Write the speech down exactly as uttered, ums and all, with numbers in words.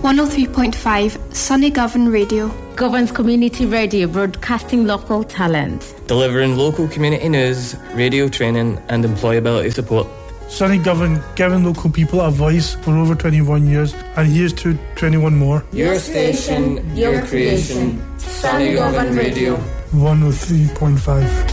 one oh three point five Sunny Govan Radio. Govan's Community Radio, broadcasting local talent. Delivering local community news, radio training and employability support. Sunny Govan, giving local people a voice for over twenty-one years, and here's to twenty-one more. Your station, your creation, Sunny Govan Radio. one oh three point five.